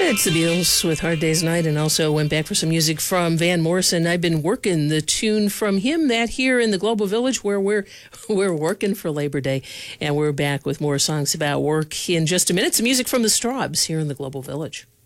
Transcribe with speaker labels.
Speaker 1: It's the Beatles with Hard Day's Night, and also went back for some music from Van Morrison. I've been working the tune from him, that here in the Global Village, where we're working for Labor Day, and we're back with more songs about work in just a minute. Some music from the Strawbs here in the Global Village.